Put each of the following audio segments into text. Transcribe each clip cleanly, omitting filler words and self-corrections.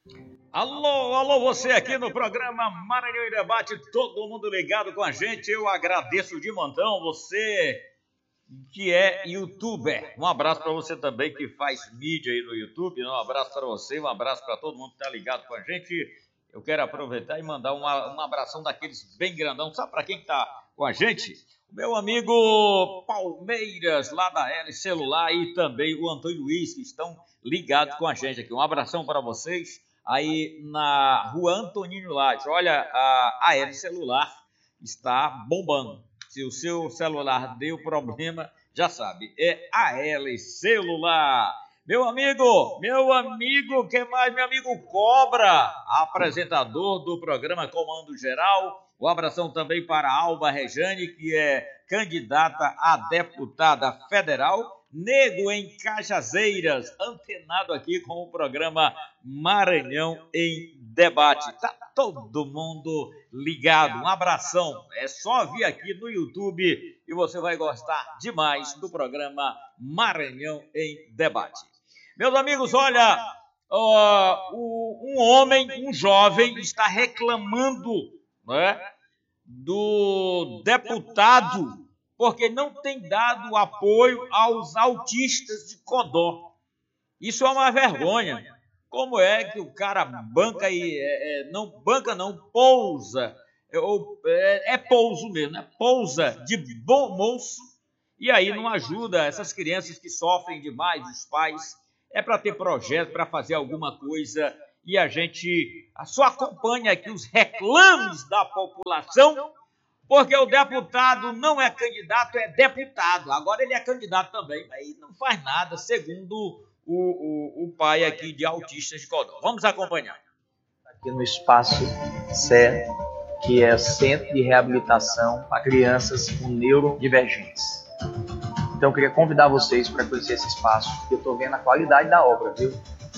Alô, alô, você aqui no programa Maranhão em Debate, todo mundo ligado com a gente. Eu agradeço de montão você que é youtuber. Um abraço para você também que faz mídia aí no YouTube. Um abraço para você, um abraço para todo mundo que está ligado com a gente. Eu quero aproveitar e mandar um abração daqueles bem grandão. Sabe para quem está com a gente? O meu amigo Palmeiras, lá da L Celular, e também o Antônio Luiz, que estão ligados com a gente aqui. Um abração para vocês aí na rua Antonino Lage. Olha, a L Celular está bombando. Se o seu celular deu problema, já sabe, é a L Celular. Meu amigo, que mais? Meu amigo Cobra, apresentador do programa Comando Geral. Um abração também para a Alba Rejane, que é candidata a deputada federal. Nego em Cajazeiras, antenado aqui com o programa Maranhão em Debate. Tá todo mundo ligado. Um abração. É só vir aqui no YouTube e você vai gostar demais do programa Maranhão em Debate. Meus amigos, olha, um jovem está reclamando, né, do deputado porque não tem dado apoio aos autistas de Codó. Isso é uma vergonha. Como é que o cara banca e não pousa, é pouso mesmo, né? Pousa de bom moço e aí não ajuda essas crianças que sofrem demais, os pais. É para ter projeto, para fazer alguma coisa e a gente só acompanha aqui os reclames da população, porque o deputado não é candidato, é deputado. Agora ele é candidato também, aí não faz nada, segundo o pai aqui de autistas de Codó. Vamos acompanhar. Aqui no Espaço CE, que é Centro de Reabilitação para Crianças com Neurodivergentes. Então eu queria convidar vocês para conhecer esse espaço, porque eu estou vendo a qualidade da obra, viu?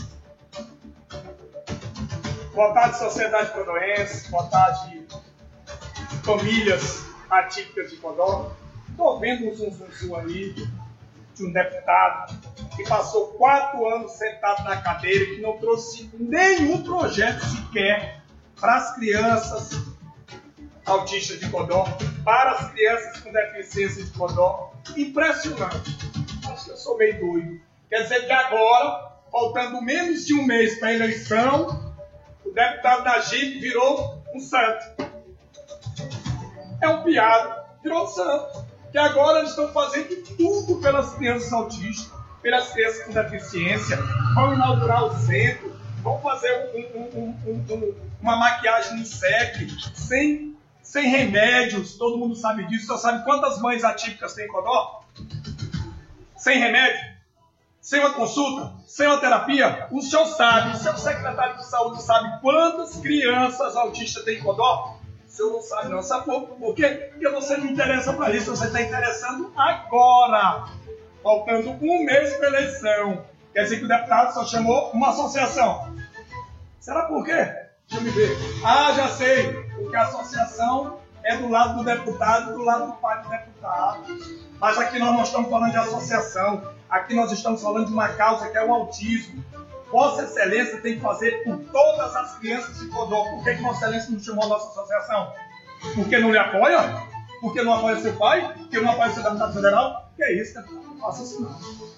Boa tarde, sociedade codoense, boa tarde, famílias atípicas de Codó. Estou vendo um zum aí de um deputado que passou 4 anos sentado na cadeira e que não trouxe nenhum projeto sequer para as crianças autistas de Codó, para as crianças com deficiência de Codó. Impressionante. Acho que eu sou meio doido. Quer dizer que agora, faltando menos de um mês para a eleição, o deputado da GIP virou um santo. É um piada, virou um santo. Que agora eles estão fazendo tudo pelas crianças autistas, pelas crianças com deficiência, vão inaugurar o centro, vão fazer uma maquiagem no SEC, sem remédios, todo mundo sabe disso. Você sabe quantas mães atípicas tem em Codó? Sem remédio, sem uma consulta, sem uma terapia. O senhor sabe, o seu secretário de saúde sabe quantas crianças autistas tem em Codó? O senhor não sabe não, sabe por quê? Porque você não interessa para isso, você está interessando agora, faltando um mês para a eleição. Quer dizer que o deputado só chamou uma associação. Será por quê? Deixa eu me ver. Ah, já sei, porque a associação é do lado do deputado, do lado do pai do deputado. Mas aqui nós não estamos falando de associação, aqui nós estamos falando de uma causa que é o autismo. Vossa Excelência tem que fazer por todas as crianças de Codó. Por que Vossa Excelência não chamou a nossa associação? Porque não lhe apoia? Porque não apoia seu pai? Porque não apoia seu deputado federal? Que é isso, deputado? Não faça isso não.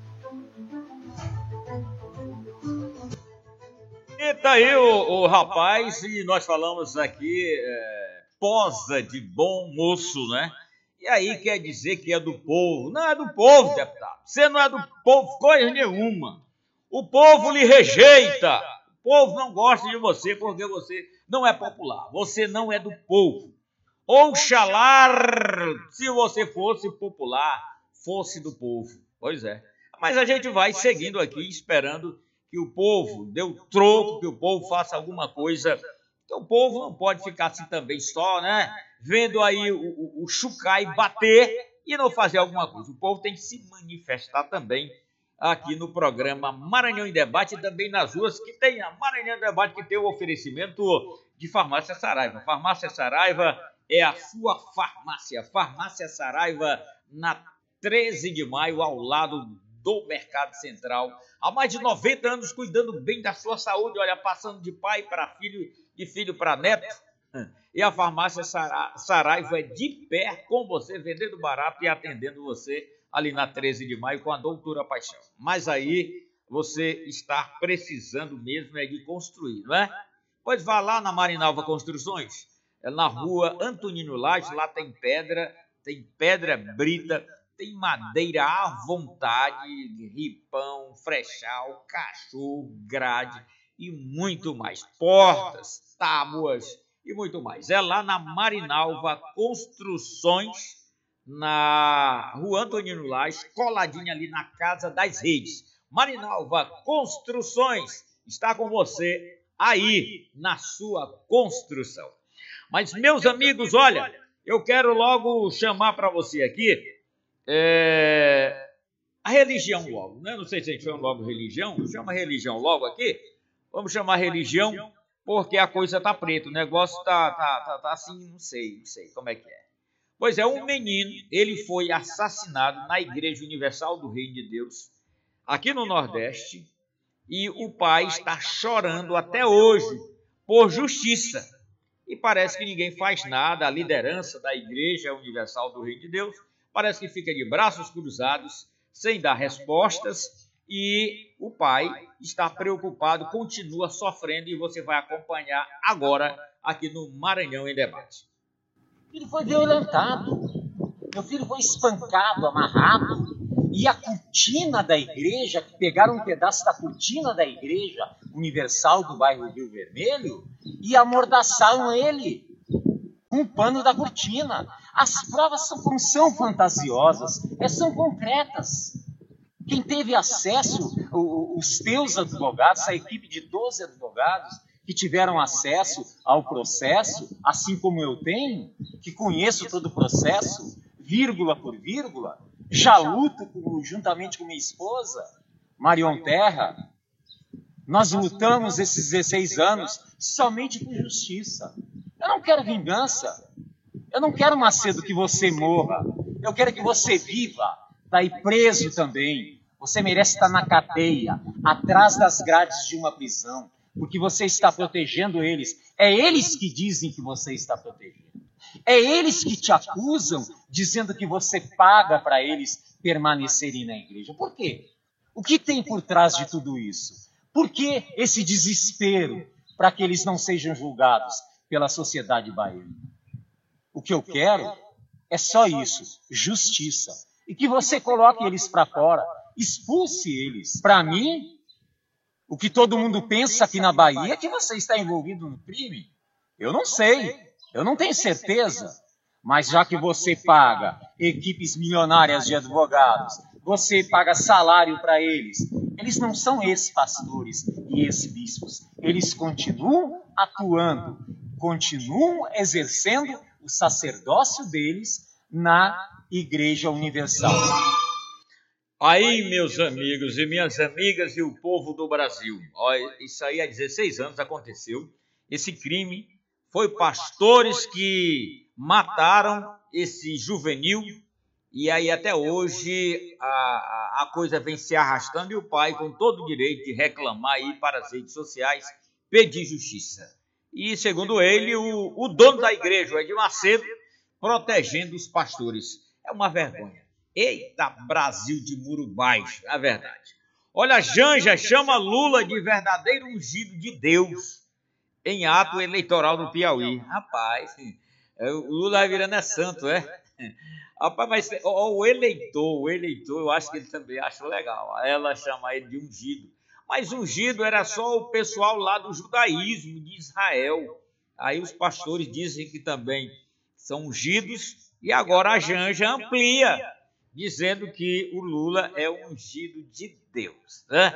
E tá aí o rapaz, e nós falamos aqui, posa de bom moço, né? E aí quer dizer que é do povo. Não é do povo, deputado. Você não é do povo coisa nenhuma. O povo lhe rejeita. O povo não gosta de você porque você não é popular. Você não é do povo. Oxalá, se você fosse popular, fosse do povo. Pois é. Mas a gente vai seguindo aqui, esperando que o povo dê o troco, que o povo faça alguma coisa. Porque o povo não pode ficar assim também só, né? Vendo aí o chucai bater e não fazer alguma coisa. O povo tem que se manifestar também aqui no programa Maranhão em Debate e também nas ruas, que tem a Maranhão em Debate, que tem o oferecimento de Farmácia Saraiva. Farmácia Saraiva é a sua farmácia. Farmácia Saraiva, na 13 de maio, ao lado do Mercado Central. Há mais de 90 anos cuidando bem da sua saúde, olha, passando de pai para filho, de filho para neto. E a farmácia Saraiva é de pé com você, vendendo barato e atendendo você ali na 13 de maio com a doutora Paixão. Mas aí você está precisando mesmo é de construir, não é? Pois vá lá na Marinalva Construções, é na rua Antonino Lage, lá tem pedra brita, tem madeira à vontade, ripão, frechal, cachorro, grade e muito mais. Portas, tábuas e muito mais. É lá na Marinalva Construções, na rua Antonino Lage, coladinha ali na Casa das Redes. Marinalva Construções está com você aí na sua construção. Mas, meus amigos, olha, eu quero logo chamar para você aqui a religião logo, né? Não sei se a gente chama logo religião, chama religião logo aqui. Vamos chamar religião, porque a coisa tá preta, o negócio tá assim, não sei como é que é. Pois é, um menino, ele foi assassinado na Igreja Universal do Reino de Deus, aqui no Nordeste, e o pai está chorando até hoje por justiça. E parece que ninguém faz nada, a liderança da Igreja Universal do Reino de Deus parece que fica de braços cruzados, sem dar respostas, e o pai está preocupado, continua sofrendo, e você vai acompanhar agora aqui no Maranhão em Debate. Ele foi violentado, meu filho foi espancado, amarrado, e a cortina da igreja, que pegaram um pedaço da cortina da Igreja Universal do bairro Rio Vermelho e amordaçaram ele com o pano da cortina. As provas não são fantasiosas, são concretas. Quem teve acesso, os teus advogados, a equipe de 12 advogados que tiveram acesso ao processo, assim como eu tenho, que conheço todo o processo, vírgula por vírgula, já luto juntamente com minha esposa, Marion Terra. Nós lutamos esses 16 anos somente por justiça. Eu não quero vingança. Eu não quero, Macedo, que você morra. Eu quero que você viva. Está aí preso também. Você merece estar na cadeia, atrás das grades de uma prisão, porque você está protegendo eles. É eles que dizem que você está protegendo. É eles que te acusam, dizendo que você paga para eles permanecerem na igreja. Por quê? O que tem por trás de tudo isso? Por que esse desespero para que eles não sejam julgados pela sociedade baiana? O que eu quero é só isso, justiça. E que você coloque eles para fora, expulse eles. Para mim, o que todo mundo pensa aqui na Bahia é que você está envolvido no crime. Eu não sei, eu não tenho certeza. Mas já que você paga equipes milionárias de advogados, você paga salário para eles, eles não são ex-pastores e ex-bispos. Eles continuam atuando, continuam exercendo o sacerdócio deles na Igreja Universal. Aí, meus amigos e minhas amigas e o povo do Brasil, olha, isso aí há 16 anos aconteceu. Esse crime foi pastores que mataram esse juvenil, e aí até hoje a coisa vem se arrastando, e o pai com todo o direito de reclamar aí para as redes sociais, pedir justiça. E segundo ele, o dono da igreja, o Edir Macedo, protegendo os pastores. É uma vergonha. Eita, Brasil de muro baixo, é verdade. Olha, Janja chama Lula de verdadeiro ungido de Deus em ato eleitoral no Piauí. Rapaz, o Lula vai virando santo, é? Rapaz, mas o eleitor, eu acho que ele também acha legal. Ela chama ele de ungido. Mas ungido era só o pessoal lá do judaísmo, de Israel. Aí os pastores dizem que também são ungidos, e agora a Janja amplia, dizendo que o Lula é o ungido de Deus. Né?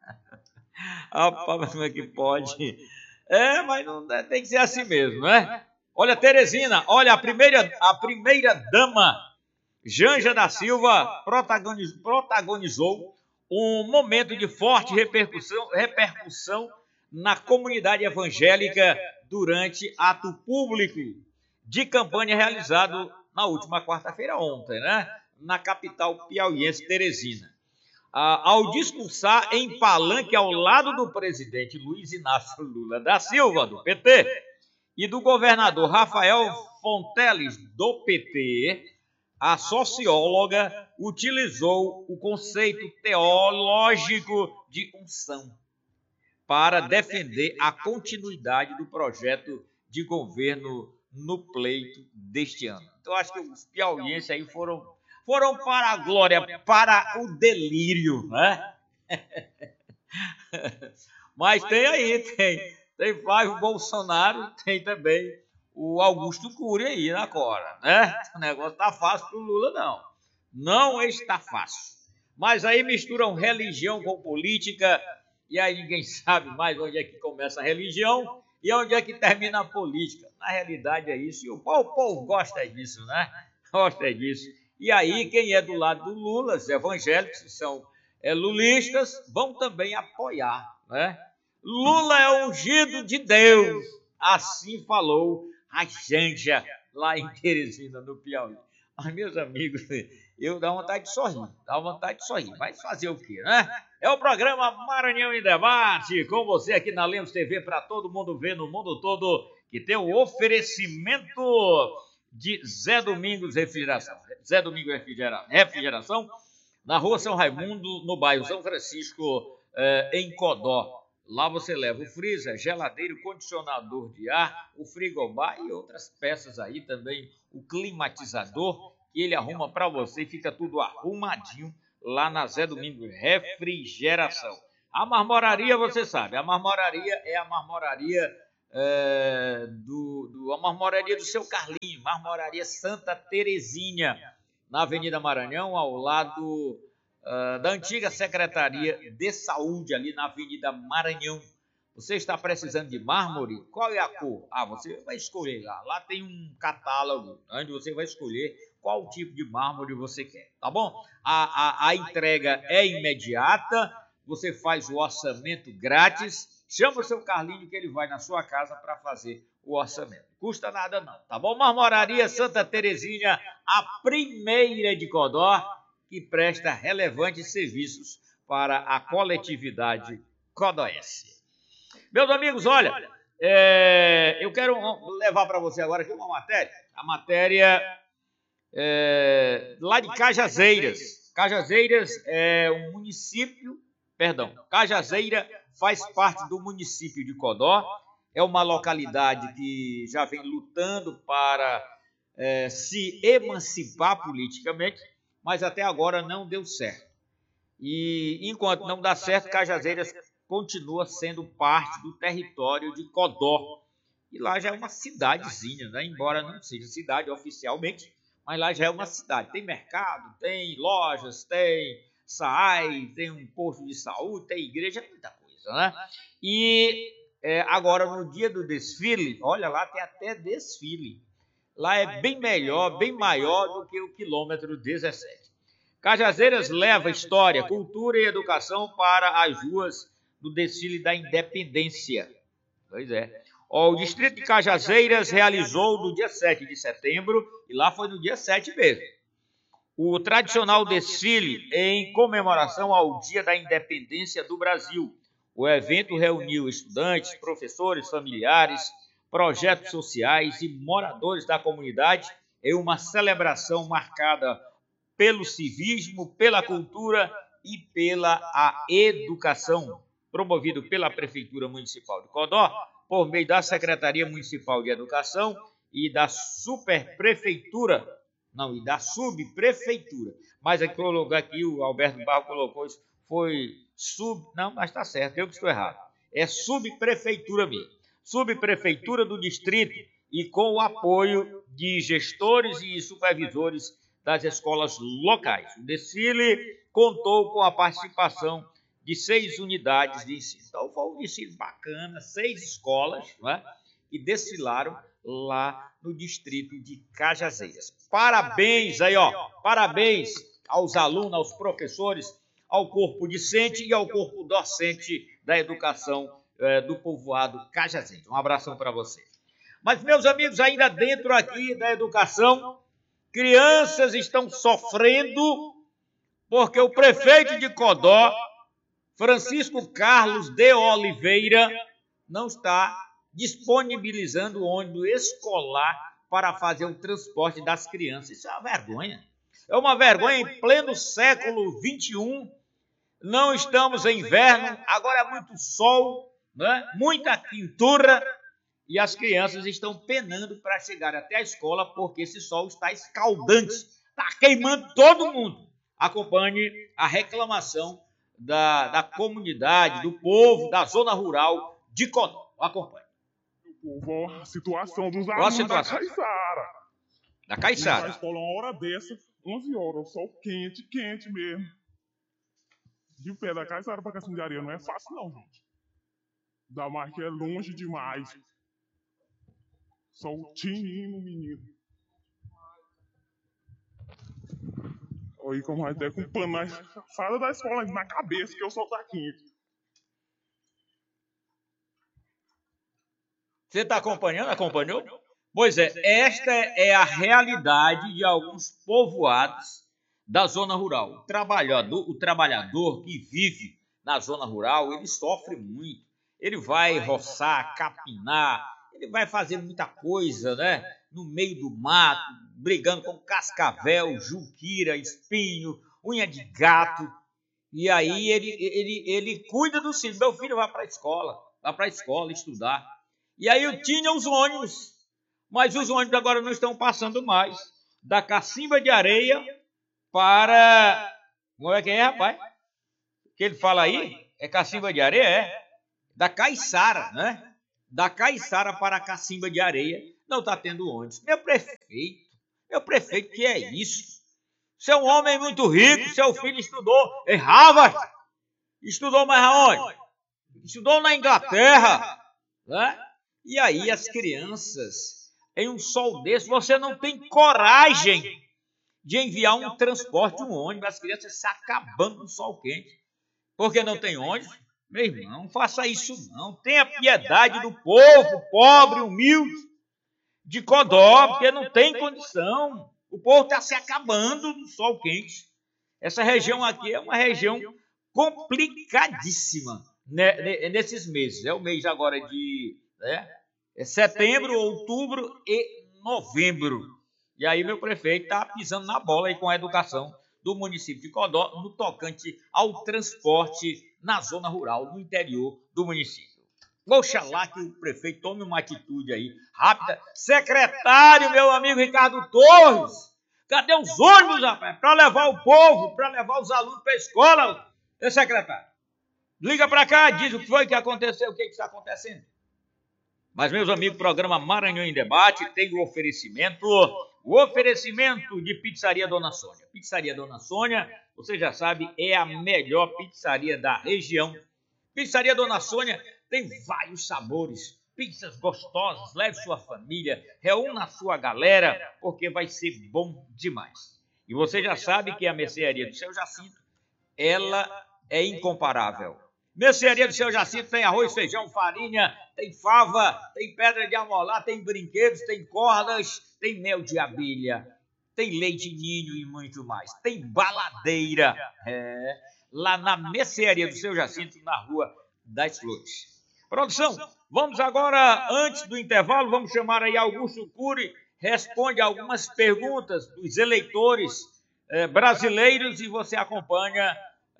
Rapaz, como é que pode? Mas não tem que ser assim mesmo, né? Olha, Teresina, olha, a primeira dama, Janja da Silva, protagonizou um momento de forte repercussão na comunidade evangélica durante ato público de campanha realizado na última quarta-feira, ontem, né? Na capital piauiense, Teresina. ao discursar em palanque ao lado do presidente Luiz Inácio Lula da Silva, do PT, e do governador Rafael Fonteles, do PT, a socióloga utilizou o conceito teológico de unção para defender a continuidade do projeto de governo no pleito deste ano. Então, acho que os piauienses aí foram para a glória, para o delírio, né? Mas tem Flávio Bolsonaro, tem também o Augusto Cury aí na cora, né? O negócio tá fácil pro Lula, não. Não está fácil. Mas aí misturam religião com política, e aí ninguém sabe mais onde é que começa a religião e onde é que termina a política. Na realidade é isso, e o povo gosta disso, né? Gosta disso. E aí quem é do lado do Lula, os evangélicos, que são lulistas, vão também apoiar, né? Lula é ungido de Deus, assim falou a Janja lá em Teresina, no Piauí. Mas, meus amigos, eu dá vontade de sorrir, mas fazer o quê, né? É o programa Maranhão em Debate, com você aqui na Lemos TV, para todo mundo ver no mundo todo, que tem o oferecimento de Zé Domingos Refrigeração. Zé Domingos Refrigeração, na Rua São Raimundo, no bairro São Francisco, em Codó. Lá você leva o freezer, geladeira, o condicionador de ar, o frigobar e outras peças aí também, o climatizador, que ele arruma para você e fica tudo arrumadinho lá na Zé Domingos Refrigeração. A marmoraria, você sabe, a marmoraria é a marmoraria a marmoraria do seu Carlinho, Marmoraria Santa Terezinha, na Avenida Maranhão, ao lado da antiga Secretaria de Saúde, ali na Avenida Maranhão. Você está precisando de mármore? Qual é a cor? Você vai escolher lá. Lá tem um catálogo onde você vai escolher qual tipo de mármore você quer, tá bom? A entrega é imediata, você faz o orçamento grátis, chama o seu Carlinho que ele vai na sua casa para fazer o orçamento. Custa nada não, tá bom? Marmoraria Santa Terezinha, a primeira de Codó, que presta relevantes serviços para a coletividade codoense. Meus amigos, olha, eu quero levar para você agora aqui uma matéria. A matéria lá de Cajazeiras. Cajazeiras é um município, Cajazeira faz parte do município de Codó. É uma localidade que já vem lutando para se emancipar politicamente, mas até agora não deu certo. E enquanto não dá certo, Cajazeiras continua sendo parte do território de Codó. E lá já é uma cidadezinha, né? Embora não seja cidade oficialmente, mas lá já é uma cidade. Tem mercado, tem lojas, tem SAAI, tem um posto de saúde, tem igreja, muita coisa, né? E agora no dia do desfile, olha lá, tem até desfile. Lá é bem melhor, bem maior do que o quilômetro 17. Cajazeiras leva história, cultura e educação para as ruas do desfile da Independência. Pois é. O distrito de Cajazeiras realizou no dia 7 de setembro, e lá foi no dia 7 mesmo, o tradicional desfile em comemoração ao Dia da Independência do Brasil. O evento reuniu estudantes, professores, familiares, projetos sociais e moradores da comunidade em uma celebração marcada pelo civismo, pela cultura e pela educação, promovido pela Prefeitura Municipal de Codó, por meio da Secretaria Municipal de Educação e da Subprefeitura. Mas aqui o Alberto Barro colocou isso, mas está certo, eu que estou errado. É Subprefeitura mesmo. Subprefeitura do Distrito e com o apoio de gestores e supervisores das escolas locais. O desfile contou com a participação de 6 unidades de ensino. Então foi um desfile bacana, 6 escolas, né, que desfilaram lá no distrito de Cajazeiras. Parabéns aí, parabéns aos alunos, aos professores, ao corpo discente e ao corpo docente da educação do povoado Cajazeiras. Um abração para vocês. Mas, meus amigos, ainda dentro aqui da educação, crianças estão sofrendo porque o prefeito de Codó, Francisco Carlos de Oliveira, não está disponibilizando o ônibus escolar para fazer o transporte das crianças. Isso é uma vergonha. É uma vergonha em pleno século XXI. Não estamos em inverno, agora é muito sol, né? Muita quintura, e as crianças estão penando para chegar até a escola porque esse sol está escaldante, está queimando todo mundo. Acompanhe a reclamação da comunidade, do povo, da zona rural de Codó. Acompanhe. A situação dos alunos da Caiçara. Da Caiçara. Na escola, uma hora dessa, 11 horas, sol quente, quente mesmo. De pé da Caiçara para Cassino de Areia não é fácil não, gente. Da marca é longe demais. Soltinho, menino. Olha como vai ter com o pano na sala da escola, na cabeça, que o sol tá quente. Você está acompanhando? Acompanhou? Pois é, esta é a realidade de alguns povoados da zona rural. O trabalhador que vive na zona rural, ele sofre muito. Ele vai roçar, capinar, ele vai fazer muita coisa, né? No meio do mato, brigando com cascavel, juquira, espinho, unha de gato. E aí ele cuida do filho. Meu filho vai para a escola estudar. E aí eu tinha os ônibus, mas os ônibus agora não estão passando mais da Cacimba de Areia para... Como é que é, rapaz? O que ele fala aí? É Cacimba de Areia? É. Da Caiçara, né? Da Caiçara para a Cacimba de Areia não está tendo ônibus. Meu prefeito, que é isso? Você é um homem muito rico, seu filho estudou em Harvard. Estudou mais aonde? Estudou na Inglaterra, né? E aí as crianças, em um sol desse, você não tem coragem de enviar um transporte, um ônibus, as crianças se acabando no sol quente. Porque não tem ônibus? Meu irmão, não faça isso não. Tenha piedade do povo pobre, humilde, de Codó, porque não tem condição. O povo está se acabando no sol quente. Essa região aqui é uma região complicadíssima, né, nesses meses. É o mês agora de setembro, outubro e novembro. E aí meu prefeito está pisando na bola aí com a educação do município de Codó no tocante ao transporte na zona rural, no interior do município. Oxalá que o prefeito tome uma atitude aí rápida. Secretário, meu amigo Ricardo Torres, cadê os ônibus, rapaz, para levar o povo, para levar os alunos para a escola? Secretário, liga para cá, diz o que foi que aconteceu, o que está acontecendo. Mas, meus amigos, o programa Maranhão em Debate tem o oferecimento de Pizzaria Dona Sônia. Pizzaria Dona Sônia, você já sabe, é a melhor pizzaria da região. Pizzaria Dona Sônia tem vários sabores, pizzas gostosas, leve sua família, reúna a sua galera, porque vai ser bom demais. E você já sabe que a mercearia do Seu Jacinto, ela é incomparável. Mercearia do Seu Jacinto tem arroz, feijão, farinha, tem fava, tem pedra de amolar, tem brinquedos, tem cordas, tem mel de abelha, tem leite ninho e muito mais. Tem baladeira, lá na Mercearia do Seu Jacinto, na Rua das Flores. Produção, vamos agora, antes do intervalo, vamos chamar aí Augusto Cury, responde algumas perguntas dos eleitores brasileiros e você acompanha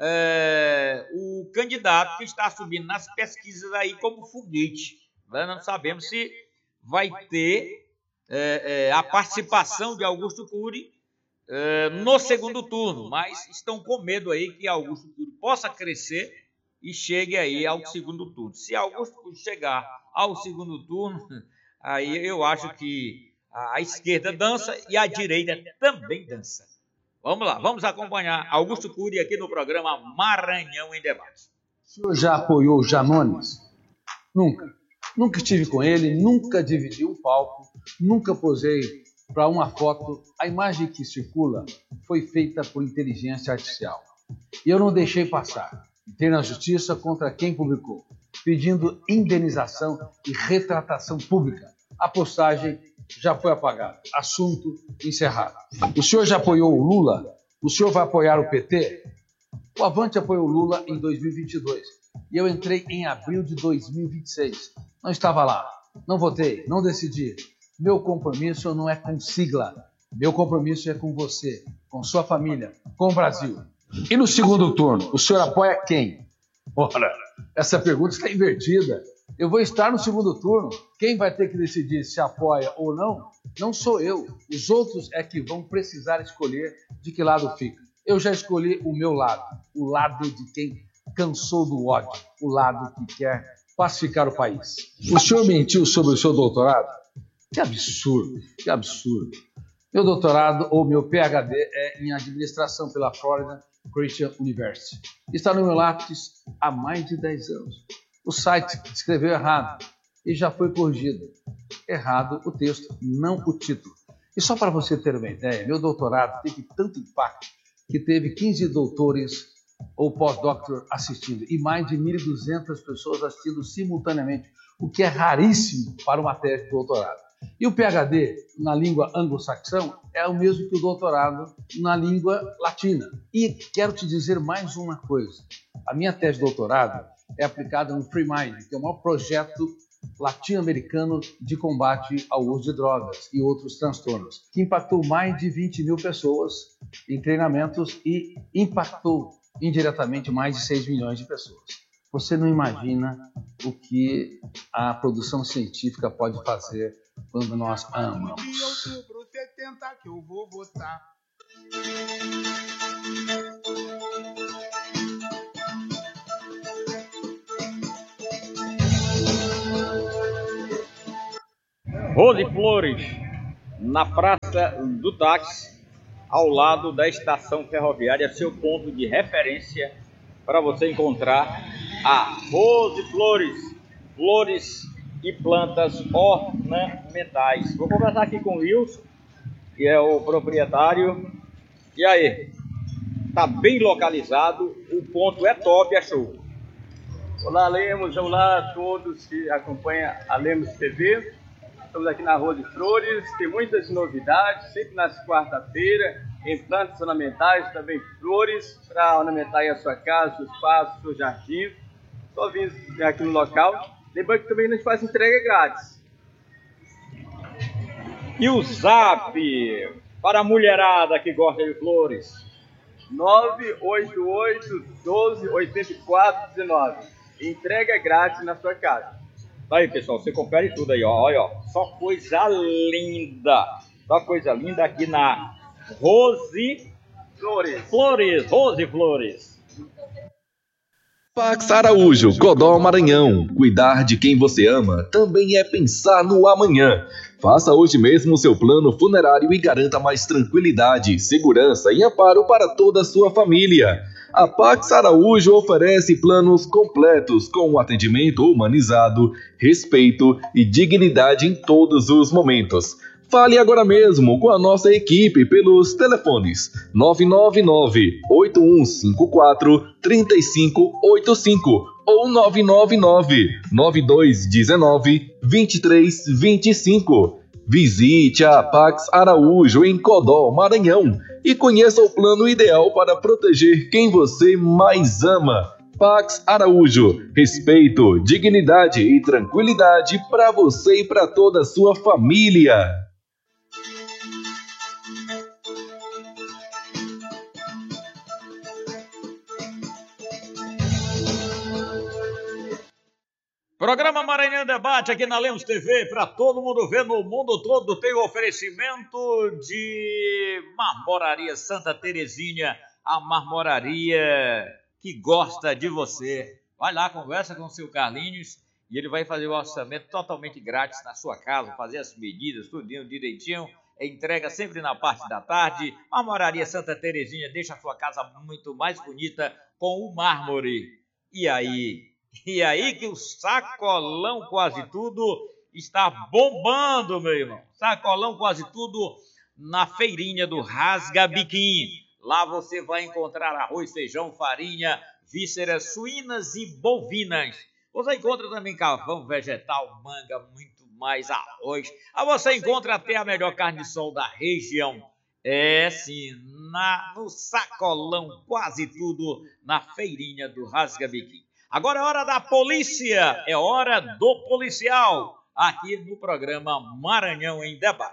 o candidato que está subindo nas pesquisas aí como foguete. Não sabemos se vai ter a participação de Augusto Cury no segundo turno, mas estão com medo aí que Augusto Cury possa crescer e chegue aí ao segundo turno. Se Augusto Cury chegar ao segundo turno, aí eu acho que a esquerda dança e a direita também dança. Vamos lá, vamos acompanhar Augusto Cury aqui no programa Maranhão em Debate. O senhor já apoiou o Janones? Nunca. Nunca estive com ele, nunca dividi um palco, nunca posei para uma foto. A imagem que circula foi feita por inteligência artificial. E eu não deixei passar. Entrei na justiça contra quem publicou, pedindo indenização e retratação pública. A postagem já foi apagada. Assunto encerrado. O senhor já apoiou o Lula? O senhor vai apoiar o PT? O Avante apoiou o Lula em 2022 e eu entrei em abril de 2026. Não estava lá, não votei, não decidi. Meu compromisso não é com sigla. Meu compromisso é com você, com sua família, com o Brasil. E no segundo turno, o senhor apoia quem? Ora, essa pergunta está invertida. Eu vou estar no segundo turno. Quem vai ter que decidir se apoia ou não sou eu. Os outros é que vão precisar escolher de que lado fica. Eu já escolhi o meu lado, o lado de quem cansou do ódio, o lado que quer pacificar o país. O senhor mentiu sobre o seu doutorado? Que absurdo, que absurdo. Meu doutorado, ou meu PhD, é em administração pela Florida Christian University. Está no meu lápis há mais de 10 anos. O site escreveu errado e já foi corrigido. Errado o texto, não o título. E só para você ter uma ideia, meu doutorado teve tanto impacto que teve 15 doutores ou pós-doctor assistindo e mais de 1.200 pessoas assistindo simultaneamente, o que é raríssimo para uma tese de doutorado. E o PhD na língua anglo-saxão é o mesmo que o doutorado na língua latina. E quero te dizer mais uma coisa. A minha tese de doutorado é aplicada no Free Mind, que é o maior projeto latino-americano de combate ao uso de drogas e outros transtornos, que impactou mais de 20 mil pessoas em treinamentos e impactou indiretamente mais de 6 milhões de pessoas. Você não imagina o que a produção científica pode fazer quando nós amamos. De outubro, 70 que eu vou votar. Rose Flores, na Praça do Táxi, ao lado da estação ferroviária, seu ponto de referência para você encontrar a Rose Flores, flores e plantas ornamentais. Vou conversar aqui com o Wilson, que é o proprietário. E aí, tá bem localizado, o ponto é top, é show. Olá, Lemos, olá a todos que acompanham a Lemos TV. Estamos aqui na Rose Flores, tem muitas novidades, sempre nas quarta-feiras, em plantas ornamentais, também flores, para ornamentar aí a sua casa, seu espaço, seu jardim. Só vir aqui no local. Lembrando que também a gente faz entrega grátis. E o Zap, para a mulherada que gosta de flores? 988-12-84-19. Entrega grátis na sua casa. Tá aí, pessoal, você confere tudo aí, ó. Olha, ó. Só coisa linda. Só coisa linda aqui na Rose Flores. Rose Flores. Pax Araújo, Codó, Maranhão. Cuidar de quem você ama também é pensar no amanhã. Faça hoje mesmo o seu plano funerário e garanta mais tranquilidade, segurança e amparo para toda a sua família. A Pax Araújo oferece planos completos com atendimento humanizado, respeito e dignidade em todos os momentos. Fale agora mesmo com a nossa equipe pelos telefones 999-8154-3585 ou 999-9219-2325. Visite a Pax Araújo em Codó, Maranhão e conheça o plano ideal para proteger quem você mais ama. Pax Araújo, respeito, dignidade e tranquilidade para você e para toda a sua família. Programa Maranhão Debate aqui na Lemos TV, para todo mundo ver no mundo todo. Tem o oferecimento de Marmoraria Santa Terezinha, a marmoraria que gosta de você. Vai lá, conversa com o seu Carlinhos e ele vai fazer o orçamento totalmente grátis na sua casa, fazer as medidas, tudinho direitinho. Entrega sempre na parte da tarde. Marmoraria Santa Terezinha deixa a sua casa muito mais bonita com o mármore. E aí que o Sacolão Quase Tudo está bombando, meu irmão. Sacolão Quase Tudo na feirinha do Rasga Biquim. Lá você vai encontrar arroz, feijão, farinha, vísceras suínas e bovinas. Você encontra também carvão vegetal, manga, muito mais arroz. Aí você encontra até a melhor carne de sol da região. É sim, no sacolão, quase tudo na feirinha do Rasga-Biquinho. Agora é hora da polícia, é hora do policial, aqui no programa Maranhão em Debate.